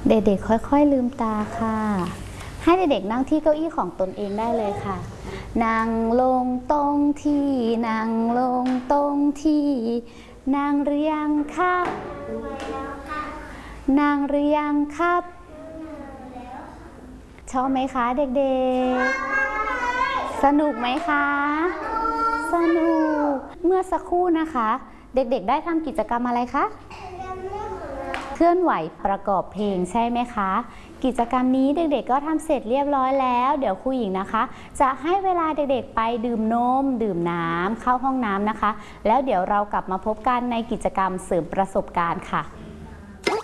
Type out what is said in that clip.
เด็กๆค่อยๆลืมตาค่ะให้เด็กๆนั่งที่เก้าอี้ของตนเองได้เลยค่ะนั่งลงตรงที่นั่งลงตรงที่นั่งหรือยังครับนั่งหรือยังครับชอบไหมคะเด็กๆสนุกไหมคะสนุกเมื่อสักครู่นะคะเด็กๆได้ทำกิจกรรมอะไรคะเคลื่อนไหวประกอบเพลงใช่ไหมคะกิจกรรมนี้เด็กๆก็ทำเสร็จเรียบร้อยแล้วเดี๋ยวครูหญิงนะคะจะให้เวลาเด็กๆไปดื่มนมดื่มน้ำเข้าห้องน้ำนะคะแล้วเดี๋ยวเรากลับมาพบกันในกิจกรรมเสริมประสบการณ์ค่ะ